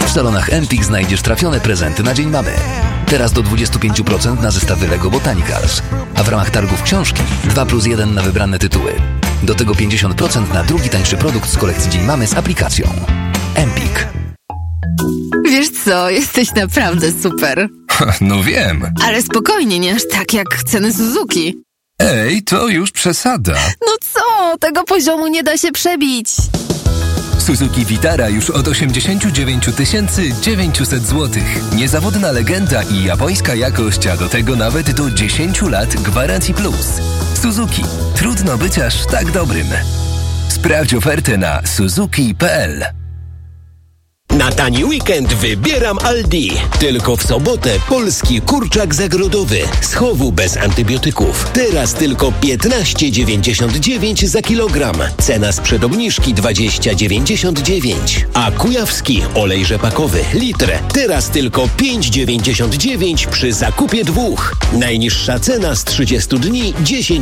W salonach Empik znajdziesz trafione prezenty na Dzień Mamy. Teraz do 25% na zestawy Lego Botanicals. A w ramach targów książki 2+1 na wybrane tytuły. Do tego 50% na drugi tańszy produkt z kolekcji Dzień Mamy z aplikacją. Empik. Wiesz co, jesteś naprawdę super. No wiem. Ale spokojnie, nie aż tak jak ceny Suzuki. Ej, to już przesada. No co, tego poziomu nie da się przebić. Suzuki Vitara już od 89 900 zł. Niezawodna legenda i japońska jakość, a do tego nawet do 10 lat gwarancji plus. Suzuki. Trudno być aż tak dobrym. Sprawdź ofertę na suzuki.pl. Na tani weekend wybieram Aldi. Tylko w sobotę polski kurczak zagrodowy z chowu bez antybiotyków. Teraz tylko 15,99 za kilogram. Cena sprzed obniżki 20,99. A kujawski olej rzepakowy litr. Teraz tylko 5,99 przy zakupie 2. Najniższa cena z 30 dni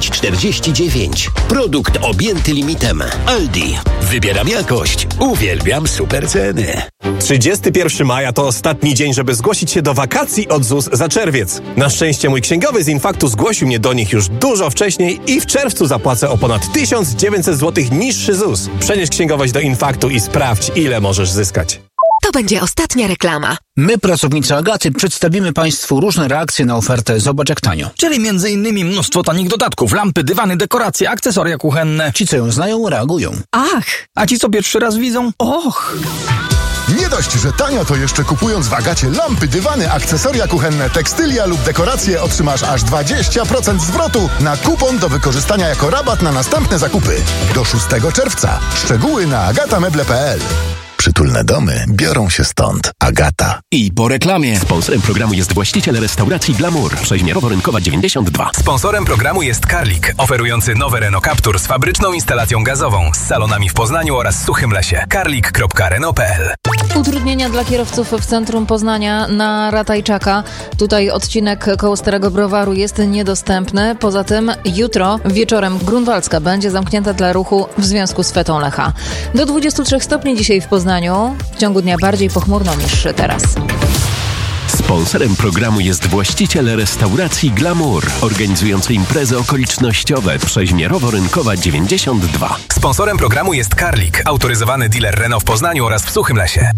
10,49. Produkt objęty limitem. Aldi. Wybieram jakość. Uwielbiam super ceny. 31 maja to ostatni dzień, żeby zgłosić się do wakacji od ZUS za czerwiec. Na szczęście mój księgowy z Infaktu zgłosił mnie do nich już dużo wcześniej i w czerwcu zapłacę o ponad 1900 zł niższy ZUS. Przenieś księgowość do Infaktu i sprawdź, ile możesz zyskać. To będzie ostatnia reklama. My, pracownicy Agaty, przedstawimy Państwu różne reakcje na ofertę Zobacz jak tanio. Czyli m.in. mnóstwo tanich dodatków, lampy, dywany, dekoracje, akcesoria kuchenne. Ci, co ją znają, reagują. Ach! A ci, co pierwszy raz widzą? Och! Nie dość, że tanio, to jeszcze kupując w Agacie lampy, dywany, akcesoria kuchenne, tekstylia lub dekoracje otrzymasz aż 20% zwrotu na kupon do wykorzystania jako rabat na następne zakupy. Do 6 czerwca. Szczegóły na agatameble.pl. Przytulne domy biorą się stąd. Agata. I po reklamie. Sponsorem programu jest właściciel restauracji Glamour. Przeźmierowo-Rynkowa 92. Sponsorem programu jest Karlik, oferujący nowe Renault Captur z fabryczną instalacją gazową, z salonami w Poznaniu oraz Suchym Lesie. karlik.renault.pl. Utrudnienia dla kierowców w centrum Poznania na Ratajczaka. Tutaj odcinek koło Starego Browaru jest niedostępny. Poza tym jutro wieczorem Grunwaldzka będzie zamknięta dla ruchu w związku z fetą Lecha. Do 23 stopni dzisiaj w Poznaniu. W ciągu dnia bardziej pochmurno niż teraz. Sponsorem programu jest właściciel restauracji Glamour, organizujący imprezy okolicznościowe. Przeźmierowo-Rynkowa 92. Sponsorem programu jest Karlik, autoryzowany dealer Renault w Poznaniu oraz w Suchym Lesie.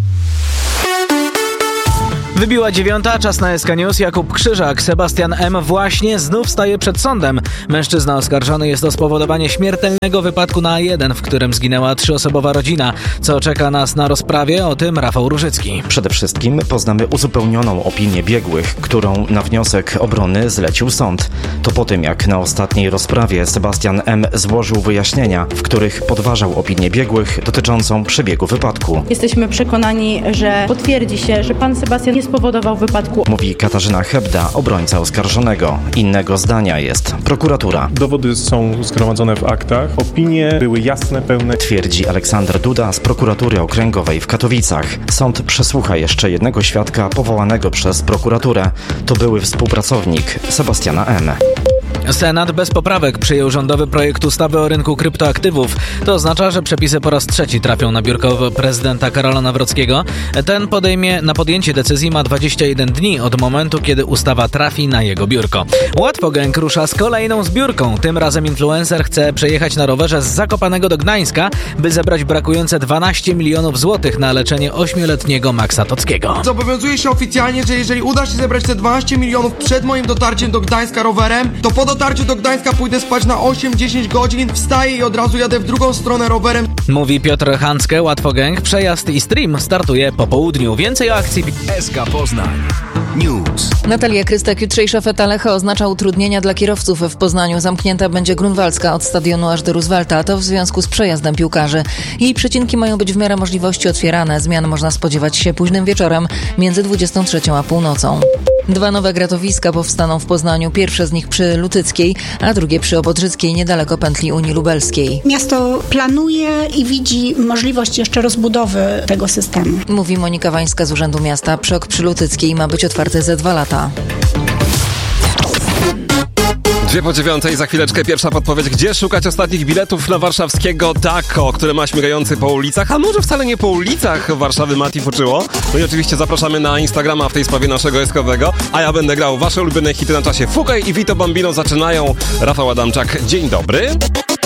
Wybiła 9, czas na SK News. Jakub Krzyżak. Sebastian M. właśnie znów staje przed sądem. Mężczyzna oskarżony jest o spowodowanie śmiertelnego wypadku na A1, w którym zginęła 3-osobowa rodzina. Co czeka nas na rozprawie? O tym Rafał Różycki. Przede wszystkim poznamy uzupełnioną opinię biegłych, którą na wniosek obrony zlecił sąd. To po tym, jak na ostatniej rozprawie Sebastian M. złożył wyjaśnienia, w których podważał opinię biegłych dotyczącą przebiegu wypadku. Jesteśmy przekonani, że potwierdzi się, że pan Sebastian nie spowodował wypadku. Mówi Katarzyna Hebda, obrońca oskarżonego. Innego zdania jest prokuratura. Dowody są zgromadzone w aktach. Opinie były jasne, pełne. Twierdzi Aleksander Duda z prokuratury okręgowej w Katowicach. Sąd przesłucha jeszcze jednego świadka powołanego przez prokuraturę. To były współpracownik Sebastiana M. Senat bez poprawek przyjął rządowy projekt ustawy o rynku kryptoaktywów. To oznacza, że przepisy po raz trzeci trafią na biurko prezydenta Karola Nawrockiego. Ten na podjęcie decyzji ma 21 dni od momentu, kiedy ustawa trafi na jego biurko. Łatwogang rusza z kolejną zbiórką. Tym razem influencer chce przejechać na rowerze z Zakopanego do Gdańska, by zebrać brakujące 12 milionów złotych na leczenie 8-letniego Maxa Tockiego. Zobowiązuję się oficjalnie, że jeżeli uda się zebrać te 12 milionów przed moim dotarciem do Gdańska rowerem, to po dotarciu do Gdańska pójdę spać na 8-10 godzin, wstaję i od razu jadę w drugą stronę rowerem. Mówi Piotr Hanskę, Łatwogang. Przejazd i stream startuje po południu. Więcej o akcji SK Poznań News. Natalia Krystek. Jutrzejsza feta Lecha oznacza utrudnienia dla kierowców w Poznaniu. Zamknięta będzie Grunwaldzka od stadionu aż do Roosevelta, to w związku z przejazdem piłkarzy. Jej przecinki mają być w miarę możliwości otwierane. Zmian można spodziewać się późnym wieczorem między 23 a północą. 2 nowe gratowiska powstaną w Poznaniu. Pierwsze z nich przy Lutyckiej, a drugie przy Obodrzyckiej, niedaleko pętli Unii Lubelskiej. Miasto planuje i widzi możliwość jeszcze rozbudowy tego systemu. Mówi Monika Wańska z Urzędu Miasta. PRZOK przy Lutyckiej ma być otwarty za 2 lata. 8:02, za chwileczkę pierwsza podpowiedź, gdzie szukać ostatnich biletów na warszawskiego Taco, które ma śmigający po ulicach, a może wcale nie po ulicach Warszawy Mati fuczyło. No i oczywiście zapraszamy na Instagrama w tej sprawie naszego eskowego, a ja będę grał wasze ulubione hity na czasie. Fugaj i Vito Bambino zaczynają. Rafał Adamczak, dzień dobry.